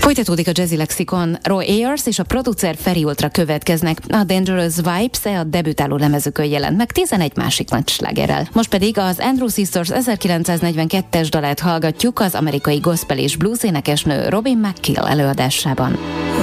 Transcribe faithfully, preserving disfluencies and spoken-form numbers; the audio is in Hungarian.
Folytatódik a Jazzy Lexikon. Roy Ayers és a producer Ferry Ultra következnek. A Dangerous Vibes a debütáló lemezükön jelent meg tizenegy másik nagy slágerrel. Most pedig az Andrew Sisters ezerkilencszáznegyvenkettes dalát hallgatjuk az amerikai gospel és blues énekesnő Robin McKill előadásában.